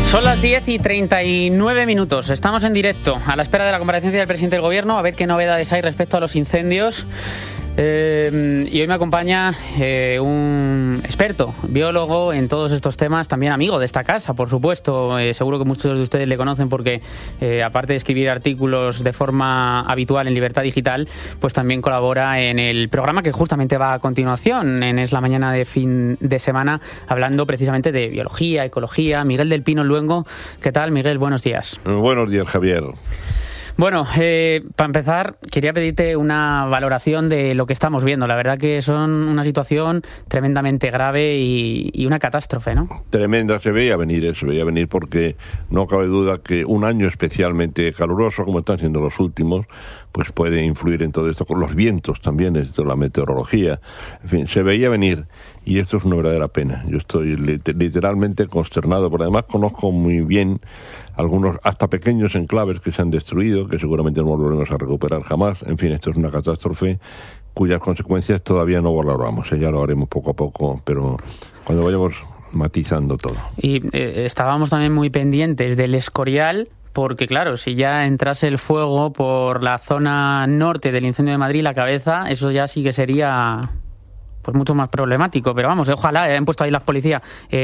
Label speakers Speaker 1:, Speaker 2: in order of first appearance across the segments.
Speaker 1: Son las 10:39. Estamos en directo a la espera de la comparecencia del presidente del Gobierno, a ver qué novedades hay respecto a los incendios. Y hoy me acompaña un experto, biólogo en todos estos temas, también amigo de esta casa, por supuesto. Seguro que muchos de ustedes le conocen porque, aparte de escribir artículos de forma habitual en Libertad Digital, pues también colabora en el programa que justamente va a continuación, en Es la Mañana de fin de semana, hablando precisamente de biología, ecología. Miguel del Pino Luengo. ¿Qué tal, Miguel? Buenos días.
Speaker 2: Buenos días, Javier.
Speaker 1: Bueno, para empezar, quería pedirte una valoración de lo que estamos viendo. La verdad que son una situación tremendamente grave y una catástrofe, ¿no?
Speaker 2: Tremenda, se veía venir porque no cabe duda que un año especialmente caluroso, como están siendo los últimos, pues puede influir en todo esto, con los vientos también, esto, la meteorología. En fin, se veía venir y esto es una verdadera pena. Yo estoy literalmente consternado, porque además conozco muy bien algunos hasta pequeños enclaves que se han destruido, que seguramente no volveremos a recuperar jamás. En fin, esto es una catástrofe cuyas consecuencias todavía no valoramos. Ya lo haremos poco a poco, pero cuando vayamos matizando todo.
Speaker 1: Y estábamos también muy pendientes del Escorial, porque claro, si ya entrase el fuego por la zona norte del incendio de Madrid, la Cabeza, eso ya sí que sería pues mucho más problemático. Pero vamos, ojalá hayan puesto ahí las policías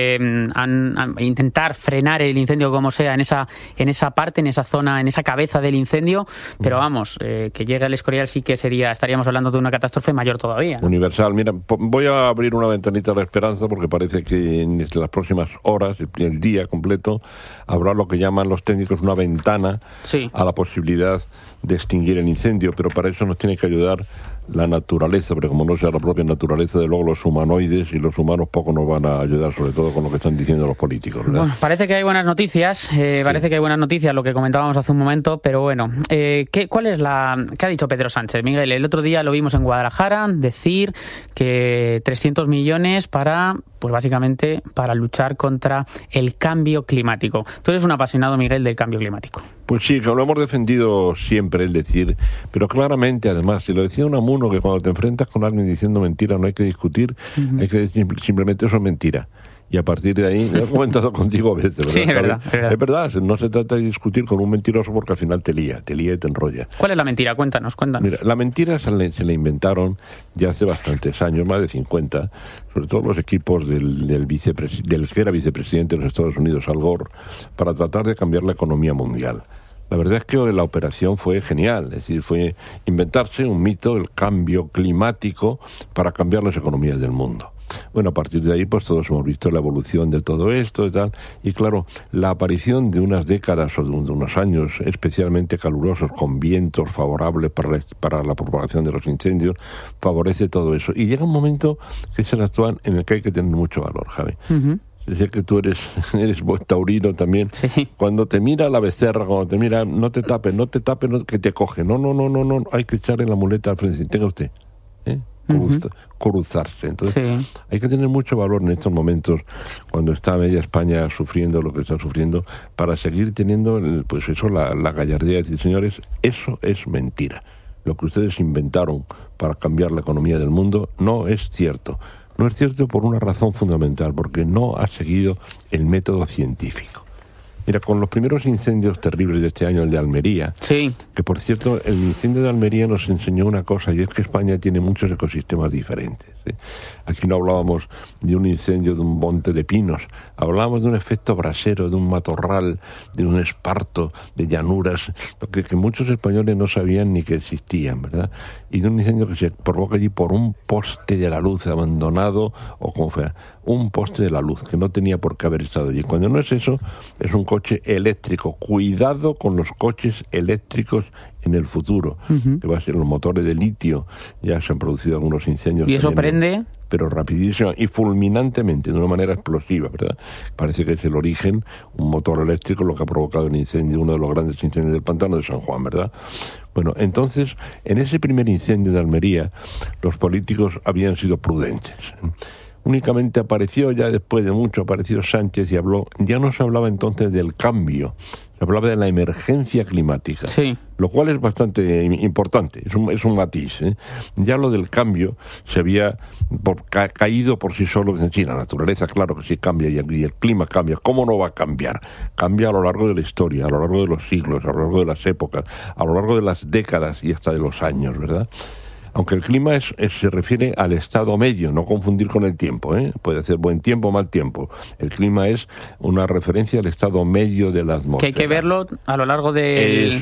Speaker 1: a intentar frenar el incendio como sea en esa parte, en esa zona, en esa cabeza del incendio. Pero vamos, que llegue el Escorial sí que estaríamos hablando de una catástrofe mayor todavía.
Speaker 2: Universal. Mira, voy a abrir una ventanita de esperanza porque parece que en las próximas horas, el día completo, habrá lo que llaman los técnicos una ventana a la posibilidad de extinguir el incendio, pero para eso nos tiene que ayudar la naturaleza, pero como no sea la propia naturaleza, de luego los humanoides y los humanos poco nos van a ayudar, sobre todo con lo que están diciendo los políticos, ¿verdad?
Speaker 1: Bueno, parece que hay buenas noticias, lo que comentábamos hace un momento, pero bueno, ¿qué ha dicho Pedro Sánchez? Miguel, el otro día lo vimos en Guadalajara decir que 300 millones para, pues básicamente, para luchar contra el cambio climático. Tú eres un apasionado, Miguel, del cambio climático.
Speaker 2: Pues sí, que lo hemos defendido siempre, es decir, pero claramente, además, si lo decía Unamuno, que cuando te enfrentas con alguien diciendo mentira no hay que discutir, hay que decir simplemente eso es mentira. Y a partir de ahí, lo he comentado contigo a veces, ¿verdad?
Speaker 1: Sí, es verdad.
Speaker 2: No se trata de discutir con un mentiroso porque al final te lía y te enrolla.
Speaker 1: ¿Cuál es la mentira? Cuéntanos.
Speaker 2: Mira, la mentira se la inventaron ya hace bastantes años, más de 50, sobre todo los equipos del que era vicepresidente de los Estados Unidos, Al Gore, para tratar de cambiar la economía mundial. La verdad es que la operación fue genial, es decir, fue inventarse un mito, el cambio climático, para cambiar las economías del mundo. Bueno, a partir de ahí, pues todos hemos visto la evolución de todo esto y tal, y claro, la aparición de unas décadas o de unos años especialmente calurosos, con vientos favorables para la propagación de los incendios, favorece todo eso. Y llega un momento que se actúan en el que hay que tener mucho valor, Javi. Sé que tú eres taurino también.
Speaker 1: Sí.
Speaker 2: Cuando te mira la becerra, cuando te mira, no te tapes, que te coge. No, hay que echarle la muleta al frente. Tenga usted, cruzarse. Entonces, hay que tener mucho valor en estos momentos, cuando está media España sufriendo lo que está sufriendo, para seguir teniendo, la gallardía de decir, señores, eso es mentira. Lo que ustedes inventaron para cambiar la economía del mundo no es cierto. No es cierto por una razón fundamental, porque no ha seguido el método científico. Mira, con los primeros incendios terribles de este año, el de Almería, que por cierto, el incendio de Almería nos enseñó una cosa, y es que España tiene muchos ecosistemas diferentes. Aquí no hablábamos de un incendio de un monte de pinos, hablábamos de un efecto brasero, de un matorral, de un esparto, de llanuras, que muchos españoles no sabían ni que existían, ¿verdad? Y de un incendio que se provoca allí por un poste de la luz abandonado, o como fuera, un poste de la luz, que no tenía por qué haber estado allí. Cuando no es eso, es un coche eléctrico. Cuidado con los coches eléctricos en el futuro, que va a ser los motores de litio. Ya se han producido algunos incendios.
Speaker 1: ¿Y eso prende?
Speaker 2: Pero rapidísimo y fulminantemente, de una manera explosiva, ¿verdad? Parece que es el origen, un motor eléctrico, lo que ha provocado el incendio, uno de los grandes incendios del pantano de San Juan, ¿verdad? Bueno, entonces, en ese primer incendio de Almería, los políticos habían sido prudentes. únicamente apareció, ya después de mucho, apareció Sánchez y habló, ya no se hablaba entonces del cambio, se hablaba de la emergencia climática,
Speaker 1: sí,
Speaker 2: lo cual es bastante importante, es un matiz, ¿eh? Ya lo del cambio se había caído por sí solo. Sí, la naturaleza, claro que sí cambia, y el clima cambia. ¿Cómo no va a cambiar? Cambia a lo largo de la historia, a lo largo de los siglos, a lo largo de las épocas, a lo largo de las décadas y hasta de los años, ¿verdad? Aunque el clima se refiere al estado medio, no confundir con el tiempo, ¿eh? Puede ser buen tiempo o mal tiempo. El clima es una referencia al estado medio de la atmósfera.
Speaker 1: Que hay que verlo a lo largo de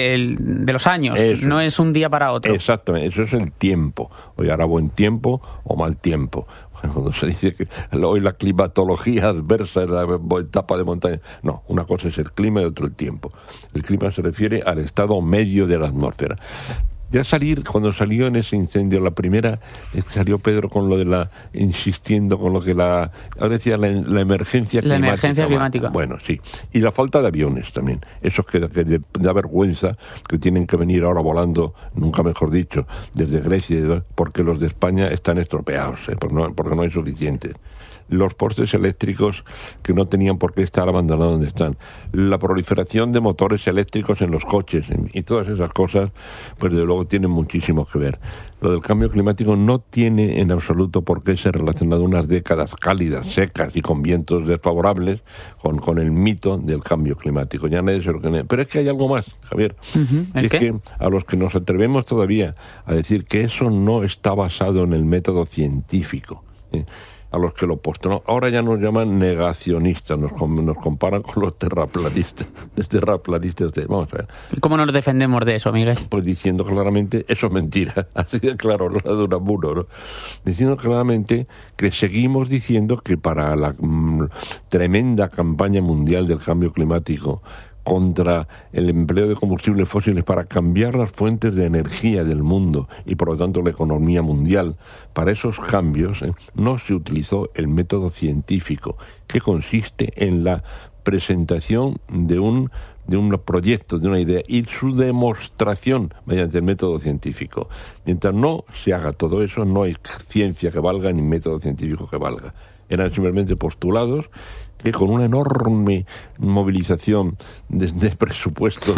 Speaker 1: los años, eso. No es un día para otro.
Speaker 2: Exactamente, eso es el tiempo. Hoy hará buen tiempo o mal tiempo. Cuando se dice que hoy la climatología adversa es la etapa de montaña. No, una cosa es el clima y otro el tiempo. El clima se refiere al estado medio de la atmósfera. Ya cuando salió en ese incendio, la primera, salió Pedro con lo de insistiendo con lo que ahora decía la emergencia climática.
Speaker 1: La emergencia climática.
Speaker 2: Bueno, sí. Y la falta de aviones también. Esos que da vergüenza, que tienen que venir ahora volando, nunca mejor dicho, desde Grecia, porque los de España están estropeados, porque no hay suficientes. Los postes eléctricos que no tenían por qué estar abandonados donde están, la proliferación de motores eléctricos en los coches y todas esas cosas, pues desde luego tienen muchísimo que ver. Lo del cambio climático no tiene en absoluto por qué ser relacionado a unas décadas cálidas, secas y con vientos desfavorables con el mito del cambio climático. Ya nadie se lo cree. Pero es que hay algo más, Javier. Es
Speaker 1: ¿qué?
Speaker 2: Que a los que nos atrevemos todavía a decir que eso no está basado en el método científico, a los que lo postularon, ahora ya nos llaman negacionistas, nos comparan con los terraplanistas. Vamos a ver.
Speaker 1: ¿Cómo nos defendemos de eso, Miguel?
Speaker 2: Pues diciendo claramente, eso es mentira, así de claro, no de un muro, ¿no? Diciendo claramente que seguimos diciendo que para la tremenda campaña mundial del cambio climático, contra el empleo de combustibles fósiles para cambiar las fuentes de energía del mundo y por lo tanto la economía mundial, para esos cambios no se utilizó el método científico, que consiste en la presentación de un proyecto, de una idea y su demostración mediante el método científico. Mientras no se haga todo eso, no hay ciencia que valga ni método científico que valga. Eran simplemente postulados que con una enorme movilización de presupuestos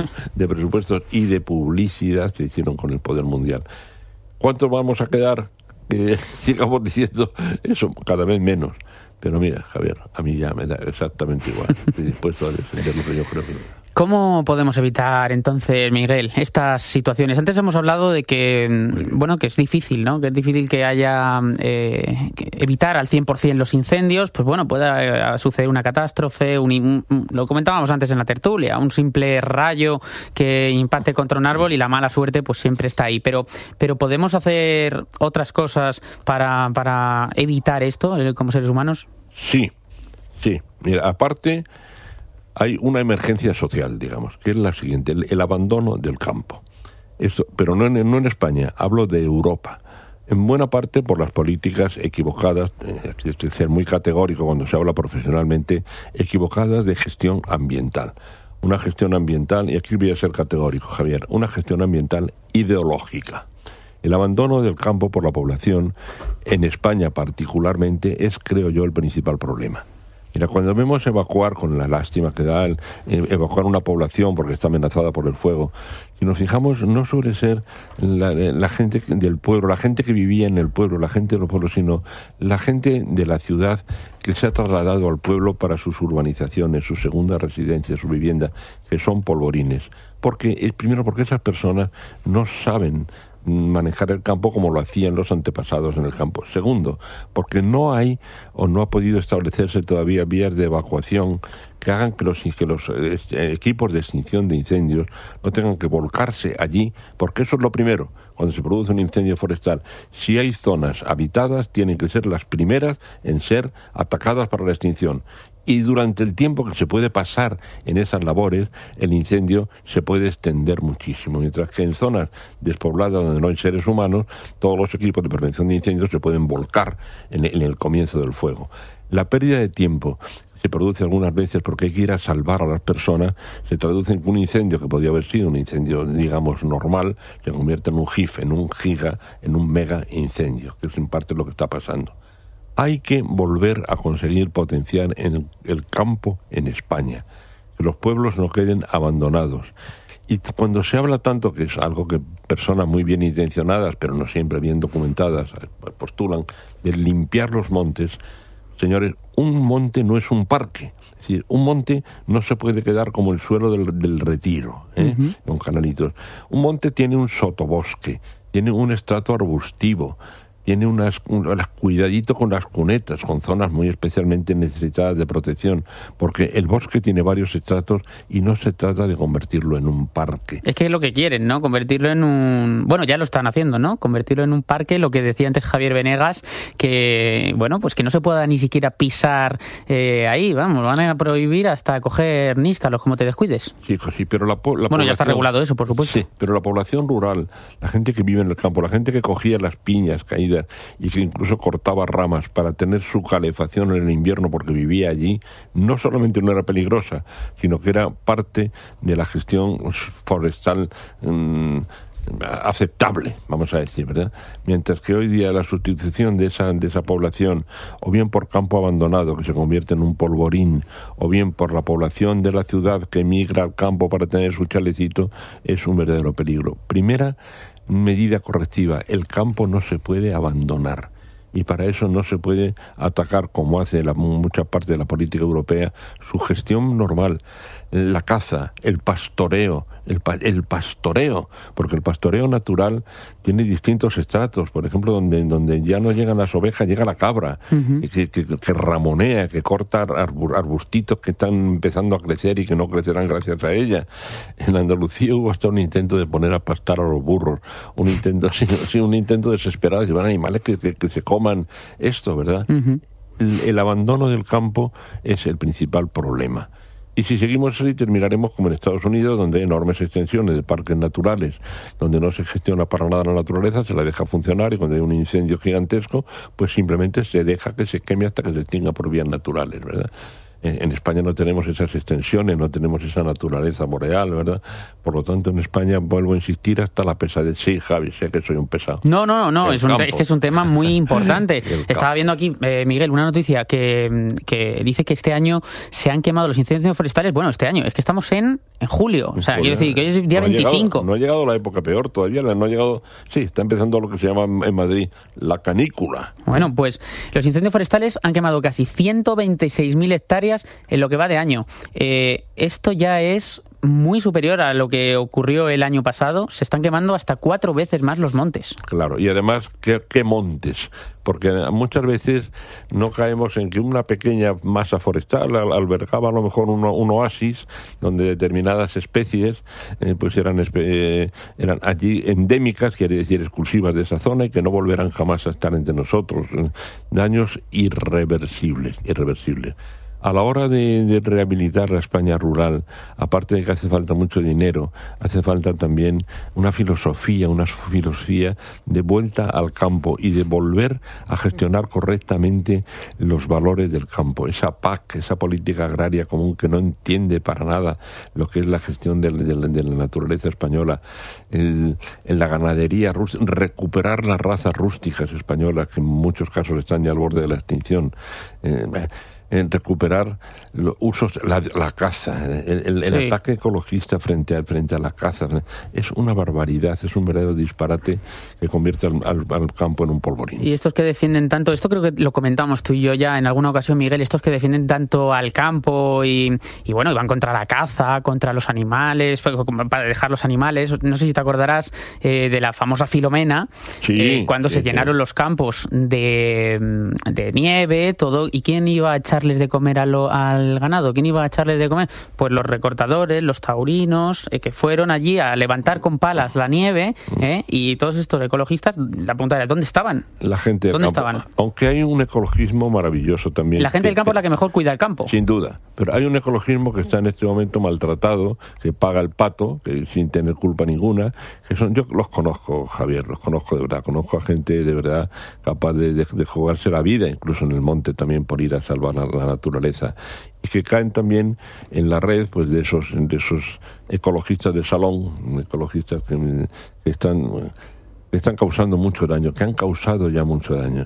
Speaker 2: y de publicidad se hicieron con el poder mundial. ¿Cuántos vamos a quedar? Sigamos diciendo eso, cada vez menos. Pero mira, Javier, a mí ya me da exactamente igual. Estoy dispuesto a defender lo que yo creo que no.
Speaker 1: ¿Cómo podemos evitar, entonces, Miguel, estas situaciones? Antes hemos hablado de que, que es difícil, ¿no? Que es difícil que haya evitar al 100% los incendios. Pues bueno, pueda suceder una catástrofe, lo comentábamos antes en la tertulia, un simple rayo que impacte contra un árbol y la mala suerte pues siempre está ahí. Pero ¿podemos hacer otras cosas para evitar esto como seres humanos?
Speaker 2: Sí. Mira, aparte hay una emergencia social, digamos, que es la siguiente, el abandono del campo. Esto, pero no en España, hablo de Europa. En buena parte por las políticas equivocadas, hay que ser muy categórico cuando se habla profesionalmente, equivocadas de gestión ambiental. Una gestión ambiental, y aquí voy a ser categórico, Javier, una gestión ambiental ideológica. El abandono del campo por la población, en España particularmente, es, creo yo, el principal problema. Mira, cuando vemos evacuar, con la lástima que da evacuar una población porque está amenazada por el fuego, si nos fijamos, no suele ser la gente del pueblo, la gente que vivía en el pueblo, la gente de los pueblos, sino la gente de la ciudad que se ha trasladado al pueblo para sus urbanizaciones, su segunda residencia, su vivienda, que son polvorines. Primero, porque esas personas no saben manejar el campo como lo hacían los antepasados en el campo. Segundo, porque no hay o no ha podido establecerse todavía vías de evacuación que hagan que los equipos de extinción de incendios no tengan que volcarse allí, porque eso es lo primero. Cuando se produce un incendio forestal, si hay zonas habitadas, tienen que ser las primeras en ser atacadas para la extinción. Y durante el tiempo que se puede pasar en esas labores, el incendio se puede extender muchísimo. Mientras que en zonas despobladas donde no hay seres humanos, todos los equipos de prevención de incendios se pueden volcar en el comienzo del fuego. La pérdida de tiempo se produce algunas veces porque hay que ir a salvar a las personas, se traduce en un incendio que podía haber sido un incendio, digamos, normal, se convierte en un GIF, en un giga, en un mega incendio, que es en parte lo que está pasando. Hay que volver a conseguir potenciar el campo en España, que los pueblos no queden abandonados. Y cuando se habla tanto, que es algo que personas muy bien intencionadas, pero no siempre bien documentadas, postulan, de limpiar los montes, señores, un monte no es un parque. Es decir, un monte no se puede quedar como el suelo del Retiro, con canalitos. Un monte tiene un sotobosque, tiene un estrato arbustivo, tiene cuidadito con las cunetas, con zonas muy especialmente necesitadas de protección, porque el bosque tiene varios estratos y no se trata de convertirlo en un parque.
Speaker 1: Es que es lo que quieren, ¿no? Convertirlo en un... Bueno, ya lo están haciendo, ¿no? Convertirlo en un parque, lo que decía antes Javier Venegas, que, bueno, pues que no se pueda ni siquiera pisar ahí, vamos, van a prohibir hasta coger níscalos como te descuides.
Speaker 2: Sí, pero la
Speaker 1: bueno, ya está regulado eso, por supuesto.
Speaker 2: Sí, pero la población rural, la gente que vive en el campo, la gente que cogía las piñas caídas y que incluso cortaba ramas para tener su calefacción en el invierno porque vivía allí, no solamente no era peligrosa, sino que era parte de la gestión forestal aceptable, vamos a decir, ¿verdad? Mientras que hoy día la sustitución de esa población, o bien por campo abandonado que se convierte en un polvorín, o bien por la población de la ciudad que emigra al campo para tener su chalecito, es un verdadero peligro. Primera medida correctiva: el campo no se puede abandonar, y para eso no se puede atacar, como hace mucha parte de la política europea, su gestión normal, la caza, el pastoreo, porque el pastoreo natural tiene distintos estratos. Por ejemplo, donde ya no llegan las ovejas, llega la cabra, que ramonea, que corta arbustitos que están empezando a crecer y que no crecerán gracias a ella. En Andalucía hubo hasta un intento de poner a pastar a los burros, un intento desesperado de llevar animales que se coman esto, ¿verdad? El abandono del campo es el principal problema. Y si seguimos así, terminaremos como en Estados Unidos, donde hay enormes extensiones de parques naturales, donde no se gestiona para nada la naturaleza, se la deja funcionar, y cuando hay un incendio gigantesco, pues simplemente se deja que se queme hasta que se extinga por vías naturales, ¿verdad? En España no tenemos esas extensiones, no tenemos esa naturaleza boreal, ¿verdad? Por lo tanto, en España, vuelvo a insistir, hasta la pesadez. Sí, Javi, sé que soy un pesado.
Speaker 1: No, es que es un tema muy importante. Estaba viendo aquí, Miguel, una noticia que dice que este año se han quemado los incendios forestales. Bueno, este año, es que estamos en julio. O sea, quiero decir que hoy es día 25.
Speaker 2: No ha llegado la época peor todavía, no ha llegado... Sí, está empezando lo que se llama en Madrid la canícula.
Speaker 1: Bueno, pues los incendios forestales han quemado casi 126.000 hectáreas en lo que va de año. Esto ya es muy superior a lo que ocurrió el año pasado. Se están quemando hasta 4 veces más los montes.
Speaker 2: Claro, y además, ¿qué montes? Porque muchas veces no caemos en que una pequeña masa forestal albergaba a lo mejor un oasis donde determinadas especies pues eran allí endémicas, quiere decir exclusivas de esa zona, y que no volverán jamás a estar entre nosotros. Daños irreversibles. A la hora de rehabilitar la España rural, aparte de que hace falta mucho dinero, hace falta también una filosofía de vuelta al campo y de volver a gestionar correctamente los valores del campo. Esa PAC, esa política agraria común que no entiende para nada lo que es la gestión de la naturaleza española, en la ganadería, recuperar las razas rústicas españolas, que en muchos casos están ya al borde de la extinción, en recuperar los usos, la caza, el ataque ecologista frente a la caza. Es una barbaridad, es un verdadero disparate que convierte al campo en un polvorín.
Speaker 1: Y estos que defienden tanto, esto creo que lo comentamos tú y yo ya en alguna ocasión, Miguel, estos que defienden tanto al campo y bueno, y van contra la caza, contra los animales, para dejar los animales. No sé si te acordarás de la famosa Filomena, cuando se llenaron los campos de nieve, todo, y ¿quién iba a echarles de comer al ganado? ¿Quién iba a echarles de comer? Pues los recortadores, los taurinos, que fueron allí a levantar con palas la nieve, y todos estos ecologistas, la pregunta era, ¿dónde estaban?
Speaker 2: La gente
Speaker 1: ¿Dónde
Speaker 2: del campo,
Speaker 1: estaban?
Speaker 2: Aunque hay un ecologismo maravilloso también.
Speaker 1: La gente del campo es la que mejor cuida el campo.
Speaker 2: Sin duda, pero hay un ecologismo que está en este momento maltratado, que paga el pato, que sin tener culpa ninguna, yo los conozco, Javier, los conozco de verdad, conozco a gente de verdad capaz de jugarse la vida, incluso en el monte también, por ir a salvar la naturaleza, y que caen también en la red pues de esos ecologistas de salón, ecologistas que están causando mucho daño, que han causado ya mucho daño.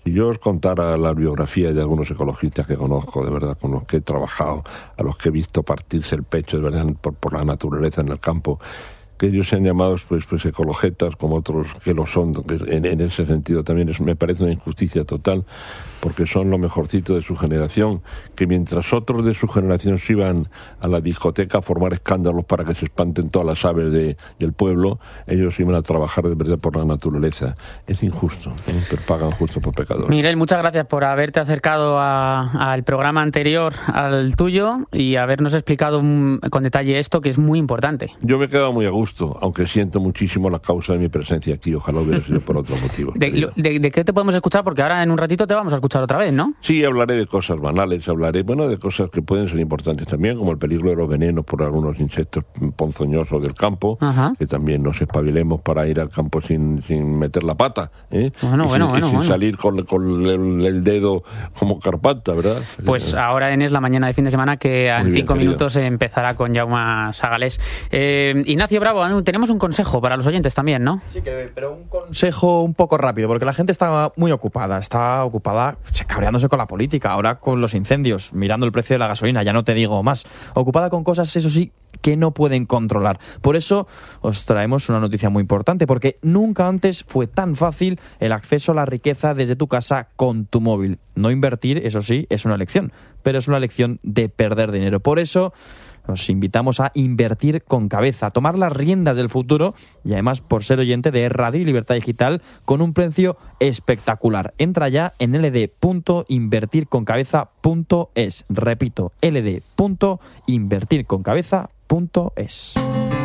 Speaker 2: Si yo os contara la biografía de algunos ecologistas que conozco, de verdad, con los que he trabajado, a los que he visto partirse el pecho, de verdad, por la naturaleza en el campo, que ellos se han llamado pues ecologetas, como otros que lo son, que en ese sentido también me parece una injusticia total, porque son lo mejorcito de su generación, que mientras otros de su generación se iban a la discoteca a formar escándalos para que se espanten todas las aves del pueblo, ellos iban a trabajar de verdad por la naturaleza. Es injusto, pero pagan justo por pecadores.
Speaker 1: Miguel, muchas gracias por haberte acercado al programa anterior al tuyo y habernos explicado con detalle esto, que es muy importante.
Speaker 2: Yo me he quedado muy a gusto, aunque siento muchísimo la causa de mi presencia aquí. Ojalá hubiera sido por otro motivo.
Speaker 1: ¿De qué te podemos escuchar? Porque ahora en un ratito te vamos a escuchar otra vez, ¿no?
Speaker 2: Sí, hablaré de cosas banales, hablaré de cosas que pueden ser importantes también, como el peligro de los venenos por algunos insectos ponzoñosos del campo. Ajá. Que también nos espabilemos para ir al campo sin meter la pata, ¿eh? Sin salir con el dedo como carpanta, ¿verdad?
Speaker 1: Pues ahora es la mañana de fin de semana, que en 5 minutos empezará con Jaume Sagales. Ignacio Bravo, tenemos un consejo para los oyentes también, ¿no?
Speaker 3: Sí, pero un consejo un poco rápido, porque la gente está muy ocupada, cabreándose con la política, ahora con los incendios, mirando el precio de la gasolina, ya no te digo más, ocupada con cosas, eso sí, que no pueden controlar. Por eso os traemos una noticia muy importante, porque nunca antes fue tan fácil el acceso a la riqueza desde tu casa con tu móvil. No invertir, eso sí, es una elección, pero es una elección de perder dinero. Por eso os invitamos a invertir con cabeza, a tomar las riendas del futuro y además por ser oyente de Radio y Libertad Digital con un precio espectacular. Entra ya en ld.invertirconcabeza.es. Repito, ld.invertirconcabeza.es.